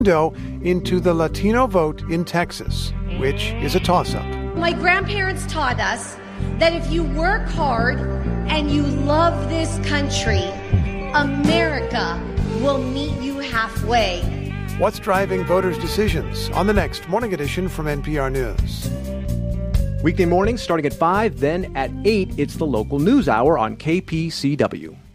into the Latino vote in Texas, which is a toss-up. My grandparents taught us that if you work hard and you love this country, America will meet you halfway. What's driving voters' decisions on the next Morning Edition from NPR News. Weekday mornings starting at 5, then at 8, it's the local news hour on KPCW.